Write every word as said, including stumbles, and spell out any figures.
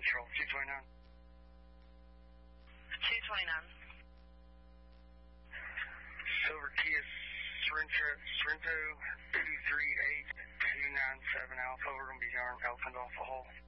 Control, two twenty-nine. two twenty-nine. Silver Kia Sorrento, Sorrento two three eight two nine seven Alpha. We're going to be on Elephant off the hole.